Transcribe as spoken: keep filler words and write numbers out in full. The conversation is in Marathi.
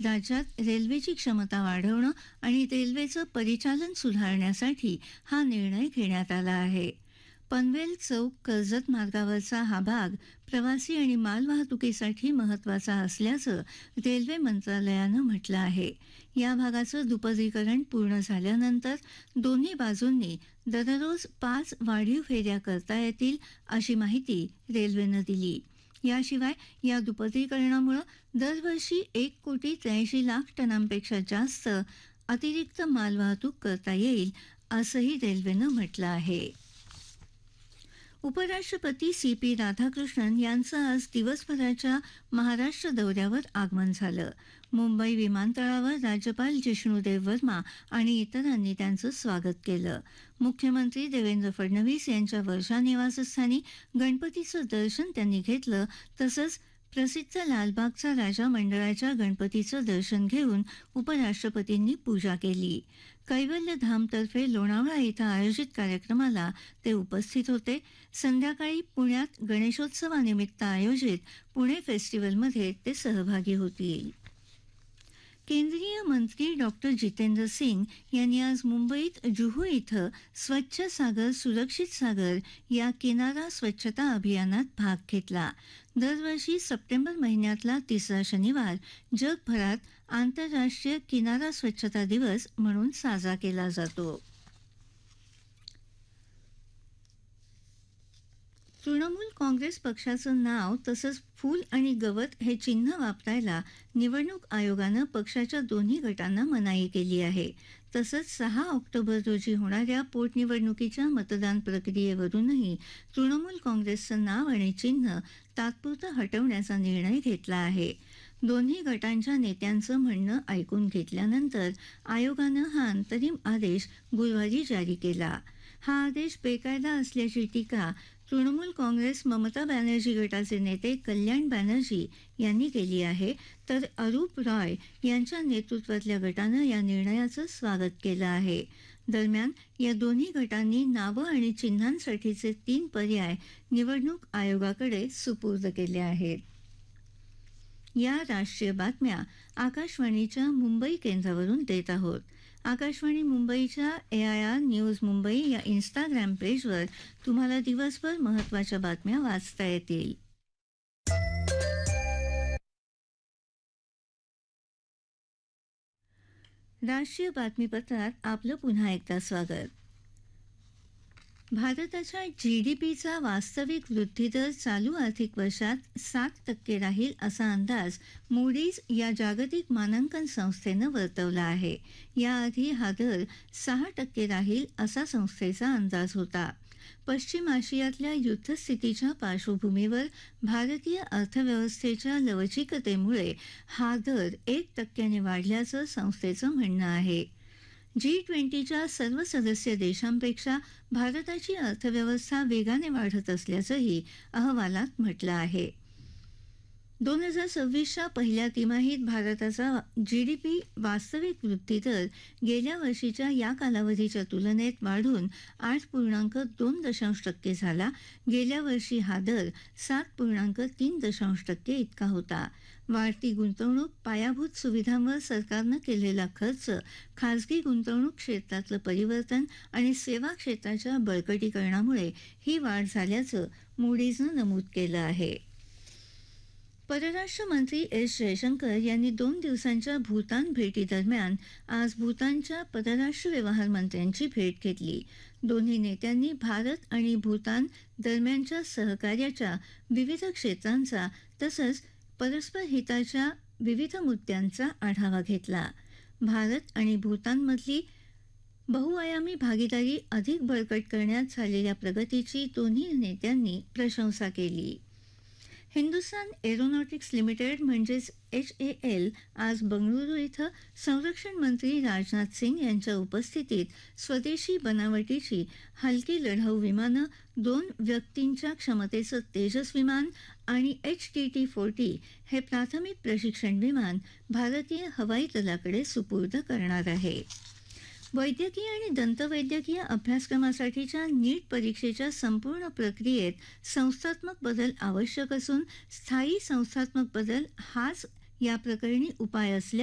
राज्यात रेल्वेची क्षमता वाढवणं आणि रेल्वेचं परिचालन सुधारण्यासाठी हा निर्णय घेण्यात आला आहे. पनवेल चौक कर्जत मार्गावरचा हा भाग प्रवासी आणि मालवाहतुकीसाठी महत्त्वाचा असल्याचं रेल्वे मंत्रालयानं म्हटलं आहे. या भागाचं दुपरीकरण पूर्ण झाल्यानंतर दोन्ही बाजूंनी दररोज पाच वाढीव फेऱ्या करता येतील अशी माहिती रेल्वेनं दिली. याशिवाय या दुपरीकरणामुळे दरवर्षी एक कोटी त्र्याऐंशी लाख टनांपेक्षा जास्त अतिरिक्त मालवाहतूक करता येईल असंही रेल्वेनं म्हटलं आहे. उपराष्ट्रपती सी पी राधाकृष्णन यांचं आज दिवसभराच्या महाराष्ट्र दौऱ्यावर आगमन झालं. मुंबई विमानतळावर राज्यपाल जिष्णुदेव वर्मा आणि इतरांनी त्यांचं स्वागत केलं. मुख्यमंत्री देवेंद्र फडणवीस यांच्या वर्षा निवासस्थानी गणपतीचं दर्शन त्यांनी घेतलं. तसंच प्रसिद्ध लालबागचा राजा मंडळाच्या गणपतीचं दर्शन घेऊन उपराष्ट्रपतींनी पूजा केली. कैवल्यधामतर्फे लोणावळा इथं आयोजित कार्यक्रमाला ते उपस्थित होते. संध्याकाळी पुण्यात गणेशोत्सवानिमित्त आयोजित पुणे फेस्टिव्हलमध्ये ते सहभागी होतील. केंद्रीय मंत्री डॉक्टर जितेंद्र सिंग यांनी आज मुंबईत जुहू इथं स्वच्छ सागर सुरक्षित सागर या किनारा स्वच्छता अभियानात भाग घेतला. दरवर्षी सप्टेंबर महिन्यातला तिसरा शनिवार जगभरात आंतरराष्ट्रीय किनारा स्वच्छता दिवस म्हणून साजरा केला जातो. तृणमूल काँग्रेस पक्षाचं नाव तसंच फूल आणि गवत हे चिन्ह वापरायला निवडणूक आयोगानं पक्षाच्या दोन्ही गटांना मनाई केली आहे. तसंच सहा ऑक्टोबर रोजी होणाऱ्या पोटनिवडणुकीच्या मतदान प्रक्रियेवरूनही तृणमूल काँग्रेसचं नाव आणि चिन्ह तात्पुरतं हटवण्याचा निर्णय घेतला आहे. दोन्ही गटांच्या नेत्यांचं म्हणणं ऐकून घेतल्यानंतर आयोगानं हा अंतरिम आदेश गुरुवारी जारी केला. हा आदेश बेकायदा असल्याची टीका तृणमूल काँग्रेस ममता बॅनर्जी गटाचे नेते कल्याण बॅनर्जी यांनी केली आहे. तर अरूप रॉय यांच्या नेतृत्वातल्या गटानं या निर्णयाचं स्वागत केलं आहे. दरम्यान या दोन्ही गटांनी नावं आणि चिन्हांसाठीचे तीन पर्याय निवडणूक आयोगाकडे सुपूर्द केले आहेत. या राष्ट्रीय बातम्या आकाशवाणीच्या मुंबई केंद्रावरून देत आहोत. आकाशवाणी मुंबईच्या ए आय आर न्यूज मुंबई या इन्स्टाग्राम पेजवर तुम्हाला दिवसभर महत्त्वाच्या बातम्या वाचता येतील. राष्ट्रीय बातमीपत्रात आपलं पुन्हा एकदा स्वागत. भारताच्या जी डी पीचा वास्तविक वृद्धिदर चालू आर्थिक वर्षात सात टक्के राहील असा अंदाज मूडीज या जागतिक मानांकन संस्थेनं वर्तवला आहे. याआधी हा दर सहा टक्के राहील असा संस्थेचा अंदाज होता. पश्चिम आशियातल्या युद्धस्थितीच्या पार्श्वभूमीवर भारतीय अर्थव्यवस्थेच्या लवचिकतेमुळे हा दर एक टक्क्याने वाढल्याचं संस्थेचं म्हणणं आहे. जी ट्वेंटीच्या सर्व सदस्य देशांपेक्षा भारताची अर्थव्यवस्था वेगाने वाढत असल्याचंही अहवालात म्हटलं आहे. दोन हजार सव्वीसच्या पहिल्या तिमाहीत भारताचा जी डी पी वास्तविक वृद्धिदर गेल्या वर्षीच्या या कालावधीच्या तुलनेत वाढून आठ पूर्णांक दोन दशांश टक्के झाला. गेल्या वर्षी हा दर सात पूर्णांक तीन दशांश टक्के इतका होता. वाढती गुंतवणूक, पायाभूत सुविधांवर सरकारनं केलेला खर्च, खासगी गुंतवणूक क्षेत्रातलं परिवर्तन आणि सेवा क्षेत्राच्या बळकटीकरणामुळे ही वाढ झाल्याचं मूडीजनं नमूद केलं आहे. परराष्ट्र मंत्री एस जयशंकर यांनी दोन दिवसांच्या भूतान भेटीदरम्यान आज भूतानच्या परराष्ट्र व्यवहार मंत्र्यांची भेट घेतली. दोन्ही नेत्यांनी भारत आणि भूतान दरम्यानच्या सहकार्याच्या विविध क्षेत्रांचा तसंच परस्पर हिताच्या विविध मुद्द्यांचा आढावा घेतला. भारत आणि भूतानमधली बहुआयामी भागीदारी अधिक बळकट करण्यात झालेल्या प्रगतीची दोन्ही नेत्यांनी प्रशंसा केली. हिंदुस्तान एरोनॉटिक्स लिमिटेड म्हणजेच एच ए एल आज बंगळुरू इथं संरक्षण मंत्री राजनाथ सिंग यांच्या उपस्थितीत स्वदेशी बनावटीची हलकी लढाऊ विमानं, दोन व्यक्तींच्या क्षमतेचं तेजस विमान आणि एच टी टी फोर्टी हे प्राथमिक प्रशिक्षण विमान भारतीय हवाई दलाकडे सुपूर्द करणार आहे. वैद्यकीय आणि दंतवैद्यकीय अभ्यासक्रमासाठीच्या नीट परीक्षेच्या संपूर्ण प्रक्रियेत संस्थात्मक बदल आवश्यक असून स्थायी संस्थात्मक बदल हाच या प्रकरणी उपाय असल्याचं